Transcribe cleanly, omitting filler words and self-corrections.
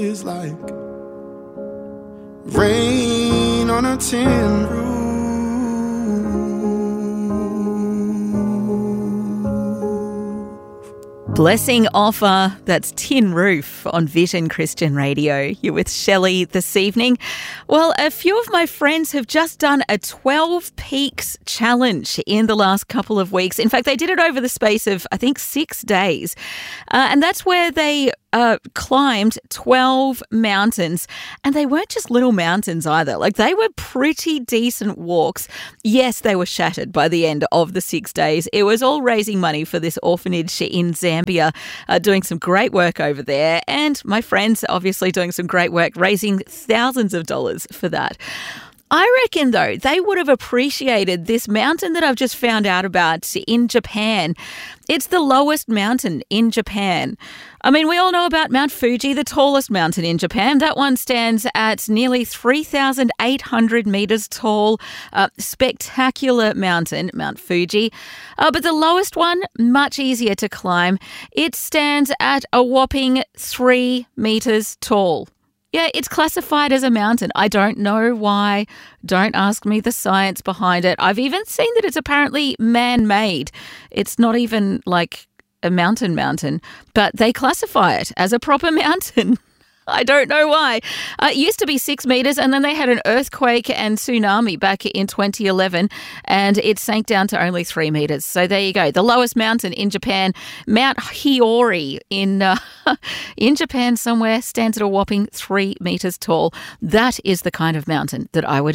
is like rain on a tin roof. Blessing Offer, that's Tin Roof on Vision Christian Radio. You're with Shelley this evening. Well, a few of my friends have just done a 12 Peaks challenge in the last couple of weeks. In fact, they did it over the space of, I think, 6 days. And that's where they climbed 12 mountains, and they weren't just little mountains either. Like, they were pretty decent walks. Yes, they were shattered by the end of the 6 days. It was all raising money for this orphanage in Zambia, doing some great work over there, and my friends obviously doing some great work, raising thousands of dollars for that. I reckon, though, they would have appreciated this mountain that I've just found out about in Japan. It's the lowest mountain in Japan. I mean, we all know about Mount Fuji, the tallest mountain in Japan. That one stands at nearly 3,800 metres tall. Spectacular mountain, Mount Fuji. But the lowest one, much easier to climb. It stands at a whopping 3 metres tall. Yeah, it's classified as a mountain. I don't know why. Don't ask me the science behind it. I've even seen that it's apparently man-made. It's not even like a mountain, but they classify it as a proper mountain. I don't know why. It used to be 6 metres, and then they had an earthquake and tsunami back in 2011, and it sank down to only 3 metres. So there you go. The lowest mountain in Japan, Mount Hiyori in Japan somewhere, stands at a whopping 3 metres tall. That is the kind of mountain that I would